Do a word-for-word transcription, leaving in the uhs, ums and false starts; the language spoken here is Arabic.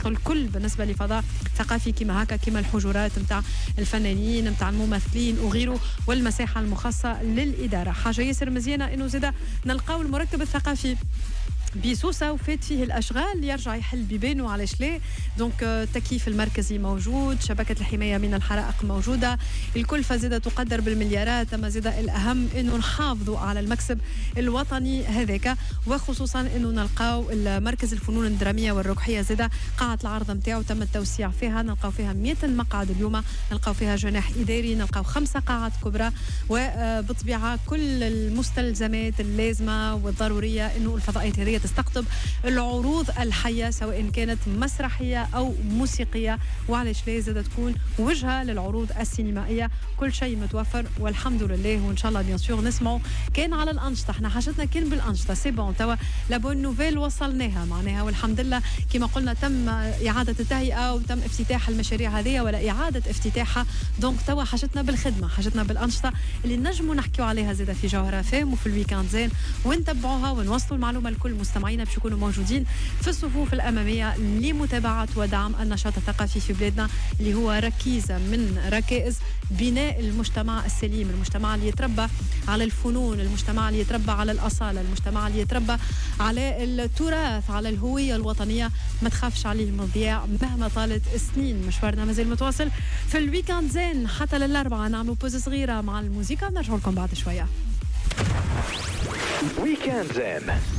الكل بالنسبة لفضاء ثقافي كما هكا، كما الحجرات متاع الفنانين متاع الممثلين وغيره، والمساحة المخصصة للإدارة. حاجة ياسر مزيانة إنه زاد نلقاو المركب الثقافي بيسوسة وفات فيه الأشغال يرجع يحل بيبانه علاش لا. دونك التكييف المركزي موجود، شبكة الحماية من الحرائق موجودة، الكلفة زادة تقدر بالمليارات، أما زادة الأهم أنه نحافظوا على المكسب الوطني هذاك، وخصوصا أنه نلقاو مركز الفنون الدرامية والروحية زادة قاعة العرض متاعه تم التوسيع فيها، نلقاو فيها مئة مقعد اليوم، نلقاو فيها جناح إداري، نلقاو خمسة قاعات كبرى، وبطبيعة كل المستلزمات اللازمة والضرورية أنه الفضائيات هذه تستقطب العروض الحية سواء كانت مسرحية أو موسيقية، وعلى لا زادة تكون وجهة للعروض السينمائية. كل شيء متوفر والحمد لله. وإن شاء الله بيان سور نسمعوا كان على الأنشطة، احنا حاجتنا كان بالأنشطة سي بون توا لابون نوفيل وصلناها معناها، والحمد لله كما قلنا تم إعادة التهيئة وتم افتتاح المشاريع هذه ولا إعادة افتتاحها. دونك توا حاجتنا بالخدمة، حاجتنا بالأنشطة اللي نجموا نحكيوا عليها زادة في جوهرة فام وفي الويكاند زين، ونتبعوها ونوصلوا المعلومة لكل مستمعينا باش يكونوا موجودين في الصفوف الأمامية لمتابعة ودعم النشاط الثقافي في بلادنا، اللي هو ركيزة من ركائز بناء المجتمع السليم، المجتمع اللي يتربى على الفنون، المجتمع اللي يتربى على الأصالة، المجتمع اللي يتربى على التراث، على الهوية الوطنية. ما تخافش عليه المضياع مهما طالت السنين. مشوارنا مازال متواصل في الويكاند زين حتى للأربعة. نعملوا بوز صغيرة مع الموسيقى ونرجع لكم بعد شوية. ويكاند زين.